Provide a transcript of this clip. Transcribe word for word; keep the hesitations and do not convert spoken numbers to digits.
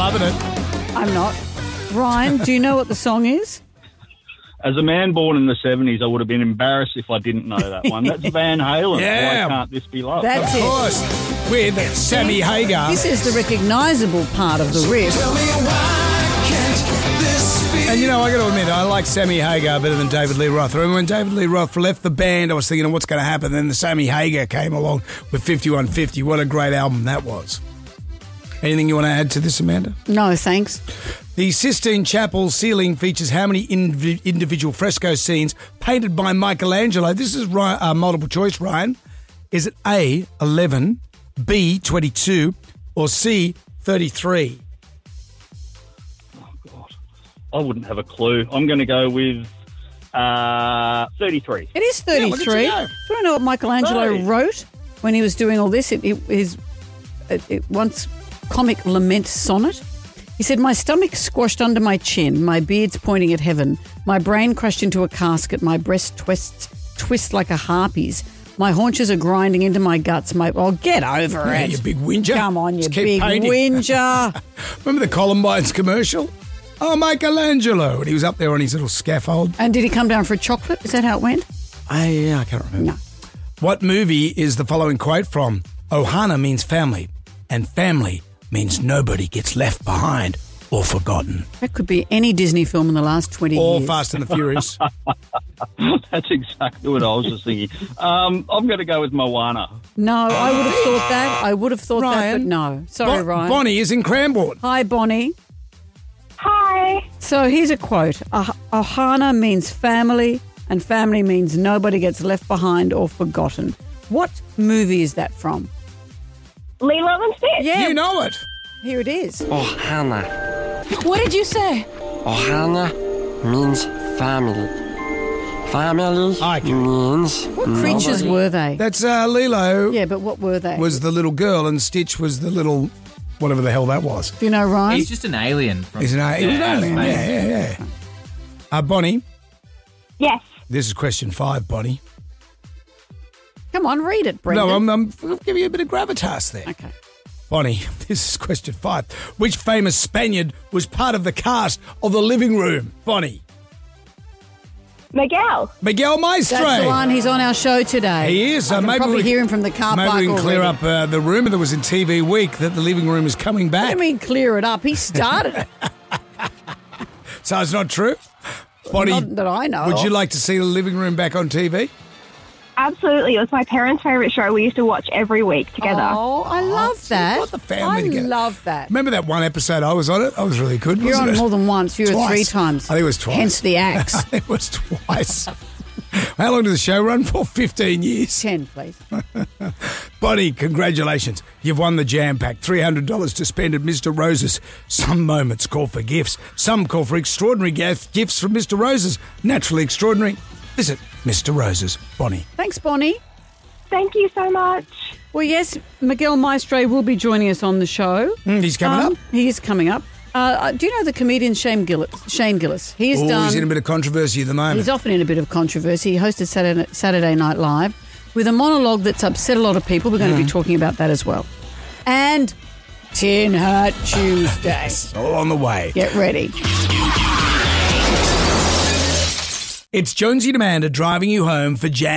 loving it. I'm not. Ryan, do you know what the song is? As a man born in the seventies, I would have been embarrassed if I didn't know that one. That's Van Halen. Yeah. Why Can't This Be Love? That's Of it. course. With Sammy Hagar. This is the recognisable part of the riff. And, you know, I got to admit, I like Sammy Hagar better than David Lee Roth. I remember when David Lee Roth left the band, I was thinking, what's going to happen? Then the Sammy Hagar came along with fifty-one fifty. What a great album that was. Anything you want to add to this, Amanda? No, thanks. The Sistine Chapel ceiling features how many inv- individual fresco scenes painted by Michelangelo? This is Ryan, uh, multiple choice, Ryan. Is it A, eleven, B, twenty-two, or C, thirty-three? Oh, God. I wouldn't have a clue. I'm going to go with uh, thirty-three. It is thirty-three. Yeah, look at you go. Do you want to know what Michelangelo Right. wrote when he was doing all this? It, it, his it, it once comic lament sonnet. He said, "My stomach squashed under my chin, my beard's pointing at heaven, my brain crushed into a casket, my breast twists twist like a harpy's, my haunches are grinding into my guts, my oh get over Yeah, it. you big whinger. Come on, you Just keep big painting. whinger." Remember the Columbine's commercial? Oh, Michelangelo. And he was up there on his little scaffold. And did he come down for a chocolate? Is that how it went? I, yeah, I can't remember. No. What movie is the following quote from? Ohana means family, and family means nobody gets left behind or forgotten. That could be any Disney film in the last twenty All years. Fast and the Furious. That's exactly what I was just thinking. Um, I'm going to go with Moana. No, I would have thought that. I would have thought that, Ryan. but no. Sorry, Bon- Ryan. Bonnie is in Cranbourne. Hi, Bonnie. Hi. So here's a quote. Ah- Ohana means family, and family means nobody gets left behind or forgotten. What movie is that from? Lilo and Stitch. Yeah, You know it. here it is. Ohana. What did you say? Ohana means family. Family I can- means What creatures nobody- were they? That's uh, Lilo Yeah, but what were they? was the little girl and Stitch was the little, whatever the hell that was. Do you know, Ryan? He's just an alien. From He's an, he was an Yeah, alien. space. Yeah, yeah, yeah. Uh, Bonnie, Yes. this is question five, Bonnie. Come on, read it, Brendan. No, I'm, I'm I'll give you a bit of gravitas there. Okay. Bonnie, this is question five. Which famous Spaniard was part of the cast of The Living Room? Bonnie. Miguel. Miguel Maestre. That's the one. He's on our show today. He is. I So can maybe probably we, hear him from the car maybe park we can clear already. up uh, the rumour that was in T V Week that The Living Room is coming What back. do you mean clear it up? He started it. So it's not true? Bonnie, Not that I know would you of. like to see The Living Room back on T V? Absolutely. It was my parents' favourite show. We used to watch every week together. Oh, I love so that. got the family I together. love that. Remember that one episode I was on it? I was really good, You're wasn't on it? more than once. You were Twice. three times. I think it was twice. Hence the axe. It was twice. How long did the show run for? fifteen years. Ten, please. Bonnie, congratulations. You've won the Jam Pack. three hundred dollars to spend at Mister Rose's. Some moments call for gifts. Some call for extraordinary gif- gifts from Mister Rose's. Naturally extraordinary. Visit Mister Rose's. Bonnie. Thanks, Bonnie. Thank you so much. Well, yes, Miguel Maestre will be joining us on the show. Mm, he's coming Um, up. He is coming up. Uh, do you know the comedian Shane Gillis? Shane Gillis. He's Oh, done. he's in a bit of controversy at the moment. He's often in a bit of controversy. He hosted Saturday, Saturday Night Live with a monologue that's upset a lot of people. We're going to be talking about that as well. And Tin Hat Tuesday. All on the way. Get ready. It's Jonesy and Amanda driving you home for Jam.